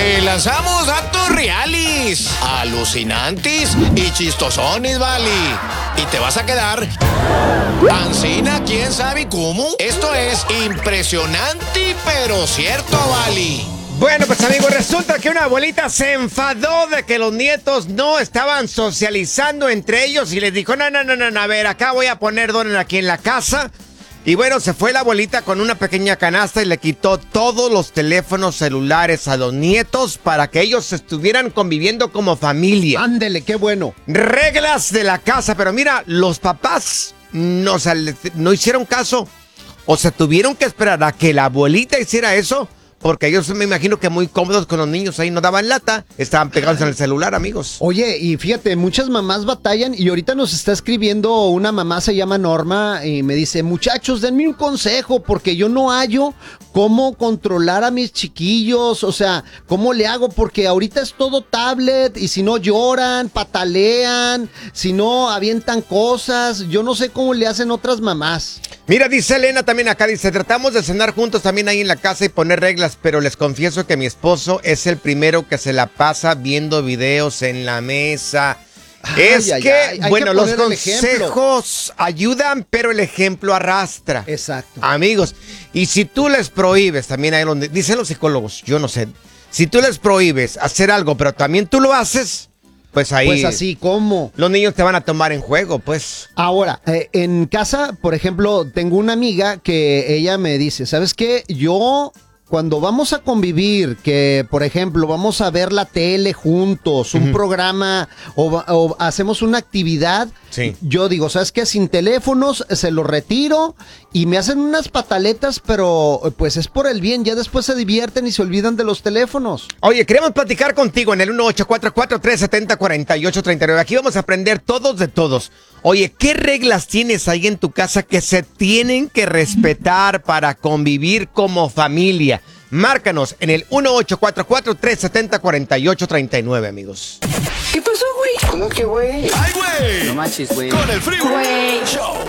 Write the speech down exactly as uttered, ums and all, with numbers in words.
Te lanzamos datos reales, alucinantes y chistosones, vale. Y te vas a quedar ancina, quién sabe cómo. Esto es impresionante, pero cierto, vale. Bueno, pues amigos, resulta que una abuelita se enfadó de que los nietos no estaban socializando entre ellos y les dijo, no, no, no, no, a ver, acá voy a poner donen aquí en la casa. Y bueno, se fue la abuelita con una pequeña canasta y le quitó todos los teléfonos celulares a los nietos para que ellos estuvieran conviviendo como familia. Ándele, qué bueno. Reglas de la casa, pero mira, los papás no, o sea, no hicieron caso. O sea, tuvieron que esperar a que la abuelita hiciera eso. Porque ellos me imagino que muy cómodos con los niños ahí no daban lata, estaban pegados en el celular, amigos. Oye, y fíjate, muchas mamás batallan y ahorita nos está escribiendo una mamá, se llama Norma, y me dice, muchachos, denme un consejo porque yo no hallo cómo controlar a mis chiquillos, o sea, ¿cómo le hago? Porque ahorita es todo tablet y si no lloran, patalean, si no avientan cosas, yo no sé cómo le hacen otras mamás. Mira, dice Elena también acá, dice, tratamos de cenar juntos también ahí en la casa y poner reglas, pero les confieso que mi esposo es el primero que se la pasa viendo videos en la mesa. Ay, es ay, que, ay, bueno, que los consejos ayudan, pero el ejemplo arrastra. Exacto. Amigos, y si tú les prohíbes, también hay donde, dicen los psicólogos, yo no sé, si tú les prohíbes hacer algo, pero también tú lo haces, pues ahí. Pues así, ¿cómo? Los niños te van a tomar en juego, pues. Ahora, eh, en casa, por ejemplo, tengo una amiga que ella me dice, ¿sabes qué? Yo, cuando vamos a convivir, que, por ejemplo, vamos a ver la tele juntos, un uh-huh. programa, o, o hacemos una actividad, sí. Yo digo, ¿sabes qué? Sin teléfonos, se los retiro y me hacen unas pataletas, pero pues es por el bien, ya después se divierten y se olvidan de los teléfonos. Oye, queremos platicar contigo en el uno ocho cuatro cuatro, tres siete cero, cuatro ocho tres nueve. Aquí vamos a aprender todos de todos. Oye, ¿qué reglas tienes ahí en tu casa que se tienen que respetar para convivir como familia? Márcanos en el uno ocho cuatro cuatro, tres siete cero, cuatro ocho tres nueve, amigos. ¿Qué pasó, güey? ¿Cómo que, güey? ¡Ay, güey! No manches, güey. Con el Freeway Show.